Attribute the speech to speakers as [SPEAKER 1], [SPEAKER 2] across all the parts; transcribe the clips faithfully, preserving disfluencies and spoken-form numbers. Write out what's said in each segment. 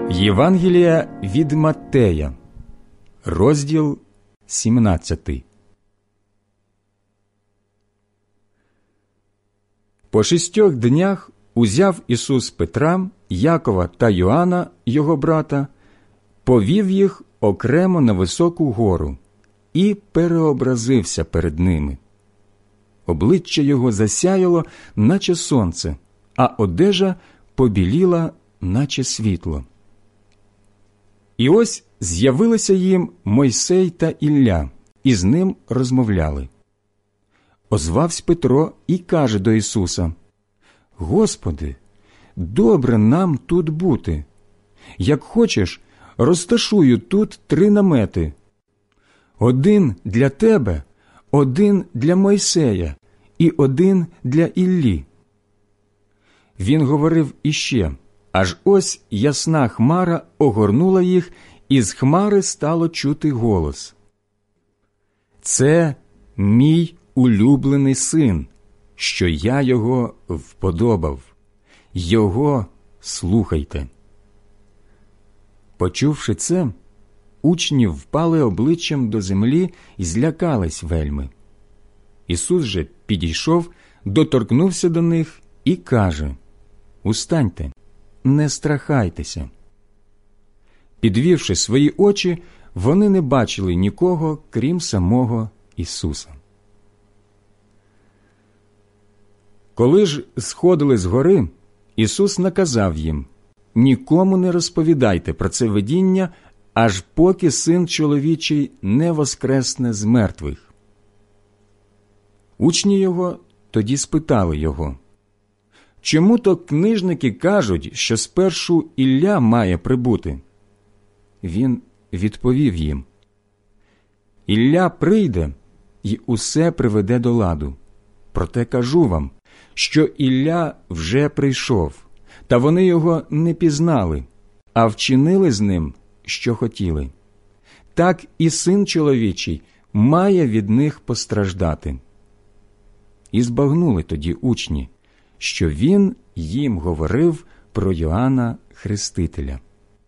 [SPEAKER 1] Євангелія від Маттея, розділ сімнадцятий. По шістьох днях узяв Ісус Петра, Якова та Йоанна, його брата, повів їх окремо на високу гору і переобразився перед ними. Обличчя його засяяло, наче сонце, а одежа побіліла, наче світло. І ось з'явилися їм Мойсей та Ілля, і з ним розмовляли. Озвавсь Петро і каже до Ісуса: «Господи, добре нам тут бути. Як хочеш, розташую тут три намети. Один для тебе, один для Мойсея і один для Іллі». Він говорив іще, аж ось ясна хмара огорнула їх, і з хмари стало чути голос: «Це мій улюблений син, що я його вподобав. Його слухайте». Почувши це, учні впали обличчям до землі і злякались вельми. Ісус же підійшов, доторкнувся до них і каже: «Устаньте, не страхайтеся». Підвівши свої очі, вони не бачили нікого, крім самого Ісуса. Коли ж сходили з гори, Ісус наказав їм: «Нікому не розповідайте про це видіння, аж поки Син чоловічий не воскресне з мертвих». Учні його тоді спитали його: «Чому то книжники кажуть, що спершу Ілля має прибути?» Він відповів їм: «Ілля прийде і усе приведе до ладу. Проте кажу вам, що Ілля вже прийшов, та вони його не пізнали, а вчинили з ним, що хотіли. Так і Син чоловічий має від них постраждати». І збагнули тоді учні, що він їм говорив про Йоанна Хрестителя.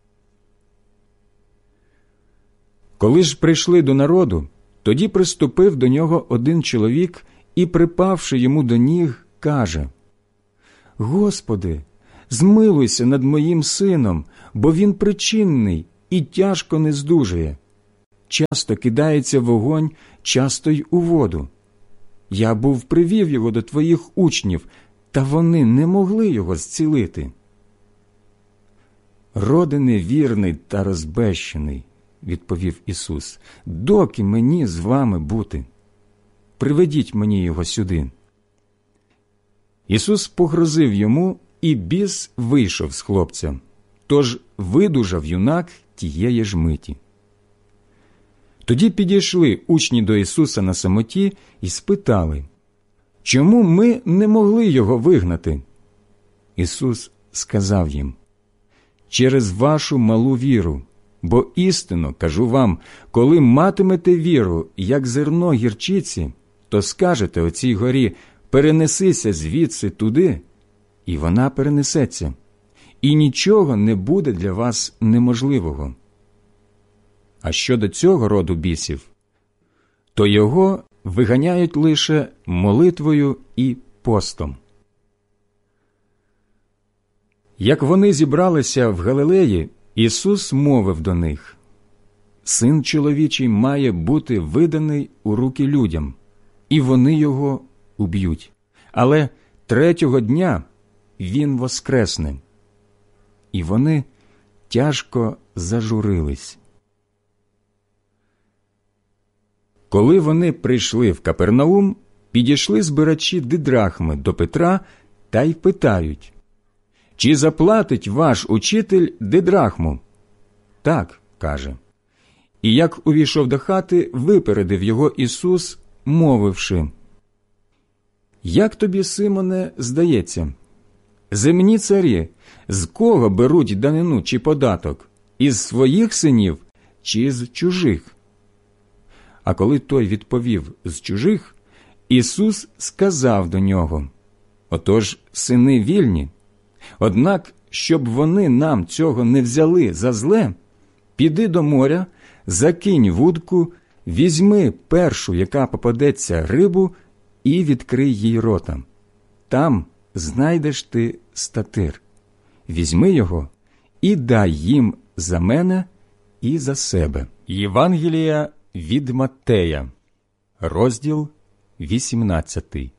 [SPEAKER 1] Коли ж прийшли до народу, тоді приступив до нього один чоловік і, припавши йому до ніг, каже: «Господи, змилуйся над моїм сином, бо він причинний і тяжко не здужує. Часто кидається в вогонь, часто й у воду. Я був привів його до твоїх учнів, та вони не могли його зцілити». «Роде невірний та розбещений», – відповів Ісус, – «доки мені з вами бути? Приведіть мені його сюди». Ісус погрозив йому, і біс вийшов з хлопця, тож видужав юнак тієї ж миті. Тоді підійшли учні до Ісуса на самоті і спитали: «Чому ми не могли його вигнати?» Ісус сказав їм: «Через вашу малу віру. Бо істинно, кажу вам, коли матимете віру, як зерно гірчиці, то скажете оцій горі: перенесися звідси туди, і вона перенесеться, і нічого не буде для вас неможливого. А щодо цього роду бісів, то його виганяють лише молитвою і постом». Як вони зібралися в Галилеї, Ісус мовив до них: «Син чоловічий має бути виданий у руки людям, і вони його уб'ють. Але третього дня він воскресне». І вони тяжко зажурились. Коли вони прийшли в Капернаум, підійшли збирачі дидрахми до Петра та й питають: «Чи заплатить ваш учитель дидрахму?» «Так», – каже. І як увійшов до хати, випередив його Ісус, мовивши: «Як тобі, Симоне, здається, земні царі з кого беруть данину чи податок? Із своїх синів чи з чужих?» А коли той відповів: «З чужих», Ісус сказав до нього: «Отож, сини вільні. Однак щоб вони нам цього не взяли за зле, піди до моря, закинь вудку, візьми першу, яка попадеться, рибу, і відкрий їй рота. Там знайдеш ти статир. Візьми його і дай їм за мене і за себе». Євангелія від Маттея, розділ вісімнадцятий.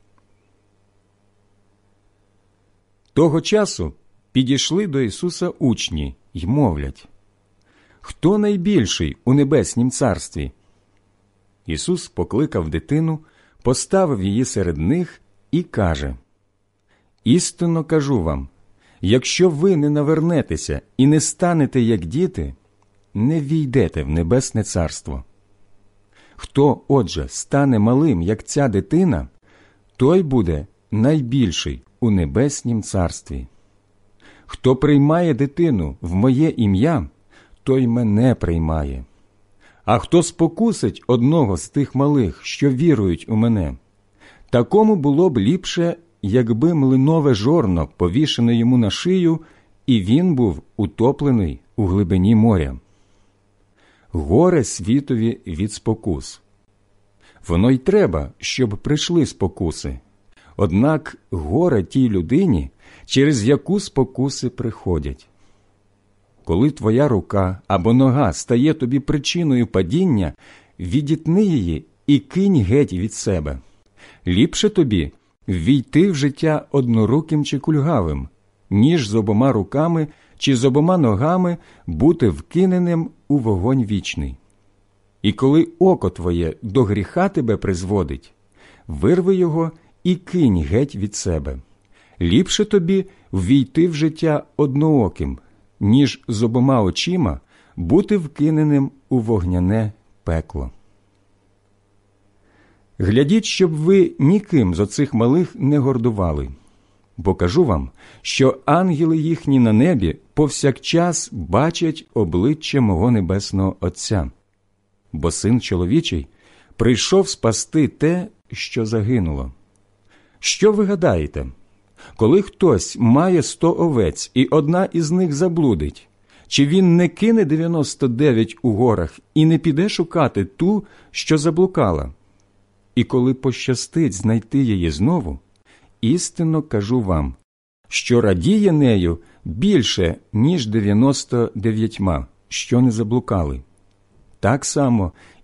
[SPEAKER 1] Того часу підійшли до Ісуса учні й мовлять: «Хто найбільший у небеснім царстві?» Ісус покликав дитину, поставив її серед них і каже: «Істинно кажу вам, якщо ви не навернетеся і не станете як діти, не війдете в небесне царство. Хто, отже, стане малим, як ця дитина, той буде найбільший у небеснім царстві. Хто приймає дитину в моє ім'я, той мене приймає. А хто спокусить одного з тих малих, що вірують у мене, такому було б ліпше, якби млинове жорно повішене йому на шию, і він був утоплений у глибині моря. Горе світові від спокус. Воно й треба, щоб прийшли спокуси. Однак горе тій людині, через яку спокуси приходять. Коли твоя рука або нога стає тобі причиною падіння, відітни її і кинь геть від себе. Ліпше тобі ввійти в життя одноруким чи кульгавим, ніж з обома руками чи з обома ногами бути вкиненим у вогонь вічний. І коли око твоє до гріха тебе призводить, вирви його і кинь геть від себе. Ліпше тобі ввійти в життя однооким, ніж з обома очима бути вкиненим у вогняне пекло. Глядіть, щоб ви ніким з оцих малих не гордували. Бо кажу вам, що ангели їхні на небі повсякчас бачать обличчя мого небесного Отця. Бо Син чоловічий прийшов спасти те, що загинуло. Що ви гадаєте? Коли хтось має сто овець, і одна із них заблудить, чи він не кине дев'яносто дев'ять у горах і не піде шукати ту, що заблукала? І коли пощастить знайти її знову, істинно кажу вам, що радіє нею більше, ніж дев'яносто дев'ятьма, що не заблукали. Так само